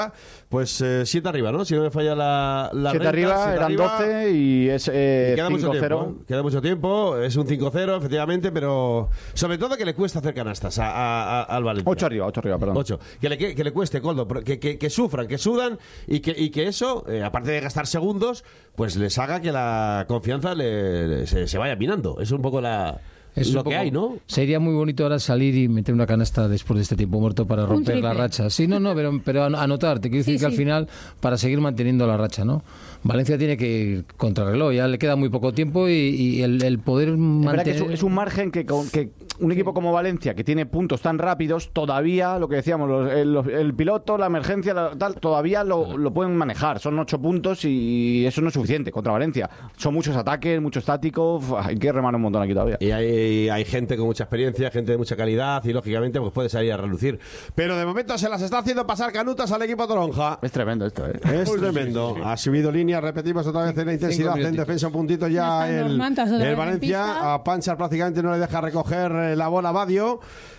pues 7 arriba, ¿no? Si no me falla la 7 renta, arriba, 7 eran arriba. 12 y es Queda mucho 5-0. tiempo, queda mucho tiempo, es un 5-0 efectivamente, pero sobre todo que le cuesta hacer canastas al Valencia. 8 arriba, perdón. 8. Que le cueste, Coldo, que sufran, que sudan y que eso, aparte de gastar segundos, pues les haga que la confianza se vaya minando. Es un poco lo que hay, ¿no? Sería muy bonito ahora salir y meter una canasta después de este tiempo muerto para romper la racha. Sí, no, pero anotar. Te quiero decir que al final, para seguir manteniendo la racha, ¿no? Valencia tiene que ir contra reloj. Ya le queda muy poco tiempo y el poder mantener... Es un margen que un equipo como Valencia, que tiene puntos tan rápidos, todavía, lo que decíamos, el piloto, la emergencia, todavía lo pueden manejar. Son 8 puntos y eso no es suficiente contra Valencia. Son muchos ataques, mucho estático. Hay que remar un montón aquí todavía. Y hay gente con mucha experiencia, gente de mucha calidad y lógicamente pues puede salir a relucir. Pero de momento se las está haciendo pasar canutas al equipo toronja. Es tremendo esto, ¿eh? Es tremendo. Ha subido línea, repetimos otra vez en la intensidad, en defensa un puntito ya el Valencia. A Panchar prácticamente no le deja recoger la bola Badio.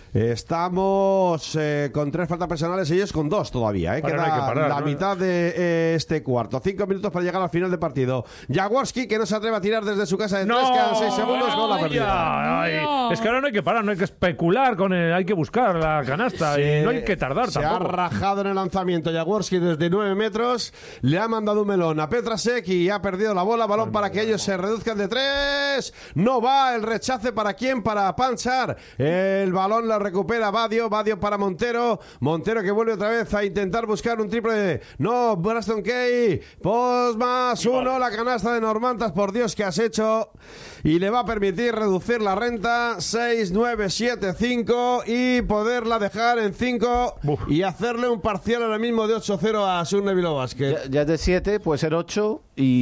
Estamos con 3 faltas personales, ellos con 2 todavía. Queda la mitad de este cuarto. 5 minutos para llegar al final del partido. Jaworski, que no se atreve a tirar desde su casa de 3, quedan 6 segundos. Gol la perdida. Es que ahora no hay que parar, no hay que especular con hay que buscar la canasta y no hay que tardar tampoco. Se ha rajado en el lanzamiento Jaworski desde 9 metros. Le ha mandado un melón a Petrasek y ha perdido la bola. Balón para que ellos se reduzcan de 3. No va el rechace para quién, para Panchar. El balón la recupera Badio para Montero que vuelve otra vez a intentar buscar un triple. No, Braston Kay, post más 1, la canasta de Normantas, por Dios que has hecho, y le va a permitir reducir la renta 6, 9, 7, 5 y poderla dejar en 5 y hacerle un parcial ahora mismo de 8-0 a Surne Bilbao Basket. Ya es de 7, puede ser 8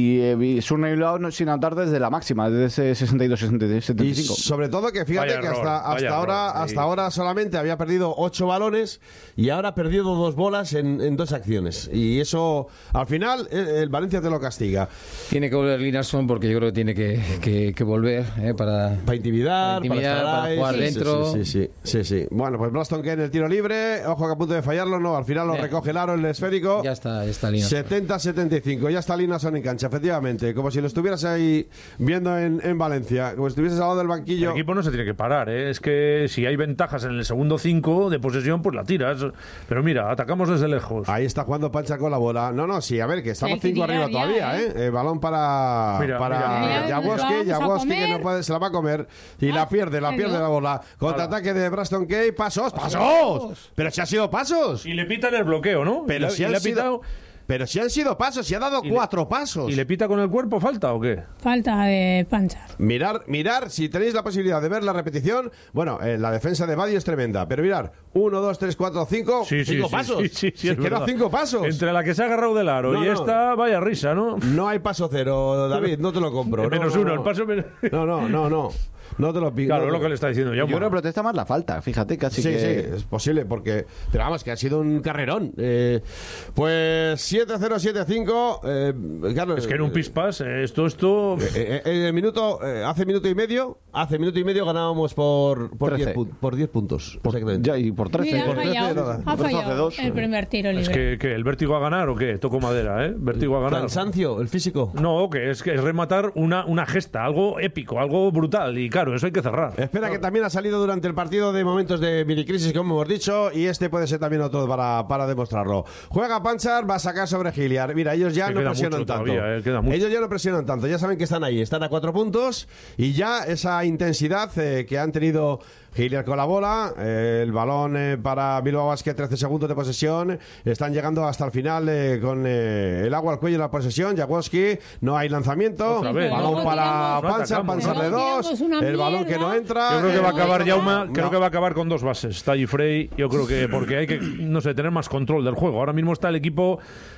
y Surne Bilbao sin anotar desde la máxima, desde ese 62-75. Y sobre todo que fíjate que hasta ahora solamente había perdido 8 balones y ahora ha perdido 2 bolas en 2 acciones. Y eso, al final, el Valencia te lo castiga. Tiene que volver Linarsson porque yo creo que tiene que volver para intimidar, para jugar dentro. Sí. Bueno, pues Braston Kane en el tiro libre. Ojo que a punto de fallarlo, no. Al final lo recoge el aro, el esférico. Ya está Linarsson. 70-75. Ya está Linarsson en cancha, efectivamente. Como si lo estuvieras ahí viendo en Valencia. Como si estuvieses al lado del banquillo. El equipo no se tiene que parar, ¿eh? Es que si hay ventajas en el segundo 5 de posesión, pues la tiras. Pero mira, atacamos desde lejos. Ahí está jugando Pancha con la bola. No, sí, a ver, que estamos 5 arriba todavía, ¿eh? Balón para Jaworski, que no puede, se la va a comer. Y la pierde la bola. Contraataque de Braston Kay. ¡Pasos! Pero si ha sido pasos. Y le pitan el bloqueo, ¿no? Pero si han sido... Pero si han sido pasos, si ha dado 4 pasos. ¿Y le pita con el cuerpo falta o qué? Falta de Panchar. Mirar, si tenéis la posibilidad de ver la repetición, bueno, la defensa de Badio es tremenda, pero mirar, 1, 2, 3, 4, 5, 5 pasos. Sí, es que eran 5 pasos. Entre la que se ha agarrado del aro y esta, vaya risa, ¿no? No hay paso 0, David, no te lo compro. Menos 1, el paso menos... No. No te lo pido. Claro, es lo que le está diciendo yo. Yo creo que protesta más la falta, fíjate, casi sí, es posible, porque... Pero vamos, que ha sido un carrerón. Pues 7-0, 7-5. Carlos, es que en un pispas, esto... En el minuto, hace minuto y medio ganábamos por 10 puntos. Ya, y por 13. Mira, ha fallado el primer tiro libre. Es que el vértigo a ganar, ¿o qué? Toco madera, ¿eh? Vértigo a ganar. ¿Cansancio, el físico? No, que es rematar una gesta, algo épico, algo brutal, y claro, eso hay que cerrar. Espera, que también ha salido durante el partido de momentos de minicrisis, como hemos dicho, y este puede ser también otro para demostrarlo. Juega Panchar, va a sacar sobre Giliar. Mira, ellos ya no presionan tanto. Ellos ya no presionan tanto, ya saben que están ahí, están a 4 puntos, y ya esa intensidad que han tenido Giliar con la bola, el balón para Bilbao Basket, 13 segundos de posesión, están llegando hasta el final con el agua al cuello de la posesión. Jaworski, no hay lanzamiento, balón para Panchar de 2, el balón que no entra. Yo creo que va a acabar Jaume, creo que va a acabar con 2 bases, está Frey, yo creo que porque hay que, no sé, tener más control del juego. Ahora mismo está el equipo...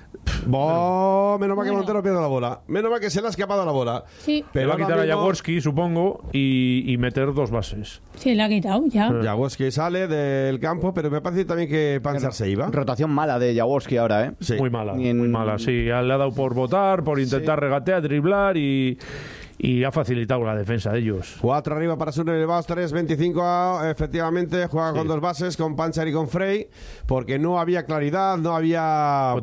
menos mal que Montero pierde la bola, menos mal que se le ha escapado la bola. Sí. Pero va a quitar a Jaworski, supongo, y meter 2 bases. Sí, le ha quitado ya. Jaworski sale del campo, pero me parece también que Panchar se iba. Rotación mala de Jaworski ahora, ¿eh? Sí. Muy mala, sí. Le ha dado por votar, por intentar regatear, driblar y y ha facilitado la defensa de ellos. 4 arriba para Sur elevados, 3-25, efectivamente juega con dos bases, con Panchar y con Frey, porque no había claridad, no había